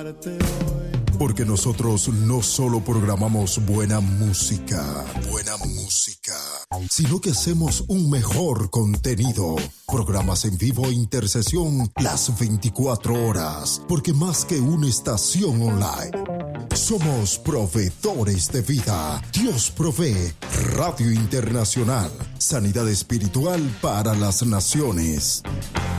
Porque nosotros no solo programamos buena música, sino que hacemos un mejor contenido. Programas en vivo e intercesión las 24 horas. Porque más que una estación online, somos proveedores de vida. Dios provee. Radio Internacional. Sanidad espiritual para las naciones.